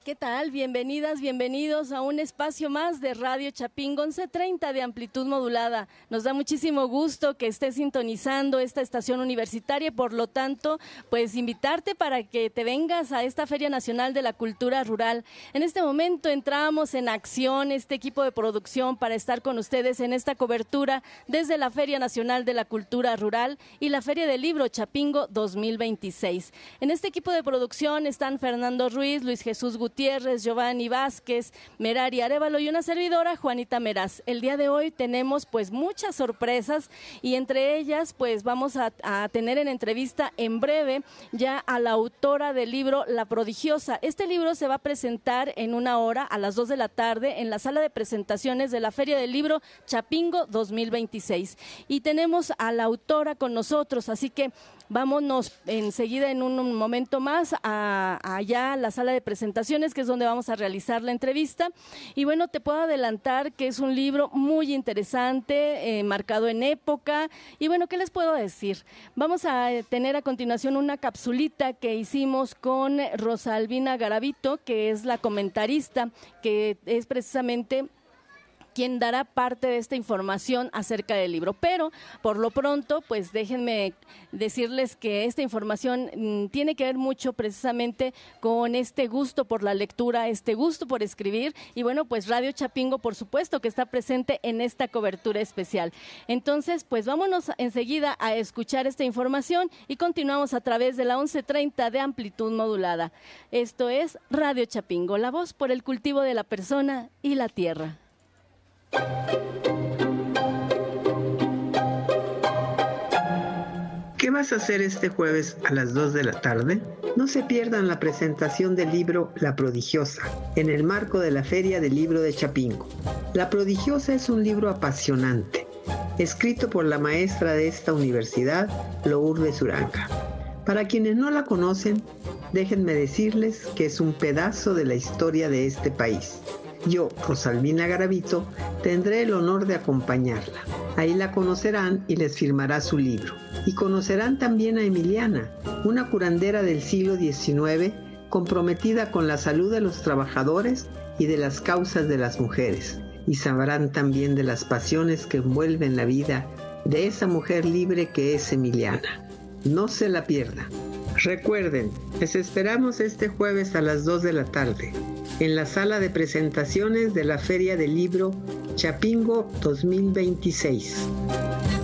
¿Qué tal? Bienvenidas, bienvenidos a un espacio más de Radio Chapingo 1130 de amplitud modulada. Nos da muchísimo gusto que estés sintonizando esta estación universitaria y por lo tanto, pues invitarte para que te vengas a esta Feria Nacional de la Cultura Rural. En este momento entramos en acción este equipo de producción para estar con ustedes en esta cobertura desde la Feria Nacional de la Cultura Rural y la Feria del Libro Chapingo 2026. En este equipo de producción están Fernando Ruiz, Luis Jesús Gutiérrez, Giovanni Vázquez, Merari Arévalo y una servidora, Juanita Meraz. El día de hoy tenemos pues muchas sorpresas y entre ellas pues vamos a tener en entrevista en breve ya a la autora del libro La Prodigiosa. Este libro se va a presentar en una hora a las 2 de la tarde en la sala de presentaciones de la Feria del Libro Chapingo 2026 y tenemos a la autora con nosotros, así que vámonos enseguida en un momento más allá a la sala de presentaciones, que es donde vamos a realizar la entrevista. Y bueno, te puedo adelantar que es un libro muy interesante, marcado en época. Y bueno, ¿qué les puedo decir? Vamos a tener a continuación una capsulita que hicimos con Rosalvina Garavito, que es la comentarista, que es precisamente quien dará parte de esta información acerca del libro. Pero, por lo pronto, pues déjenme decirles que esta información tiene que ver mucho precisamente con este gusto por la lectura, este gusto por escribir, y bueno, pues Radio Chapingo, por supuesto, que está presente en esta cobertura especial. Entonces, pues vámonos enseguida a escuchar esta información y continuamos a través de la 1130 de amplitud modulada. Esto es Radio Chapingo, la voz por el cultivo de la persona y la tierra. ¿Qué vas a hacer este jueves a las 2 de la tarde? No se pierdan la presentación del libro La Prodigiosa, en el marco de la Feria del Libro de Chapingo. La Prodigiosa es un libro apasionante, escrito por la maestra de esta universidad, Lourdes Uranga. Para quienes no la conocen, déjenme decirles que es un pedazo de la historia de este país. Yo, Rosalvina Garavito, tendré el honor de acompañarla. Ahí la conocerán y les firmará su libro. Y conocerán también a Emiliana, una curandera del siglo XIX comprometida con la salud de los trabajadores y de las causas de las mujeres. Y sabrán también de las pasiones que envuelven la vida de esa mujer libre que es Emiliana. No se la pierdan. Recuerden, les esperamos este jueves a las 2 de la tarde en la sala de presentaciones de la Feria del Libro Chapingo 2026.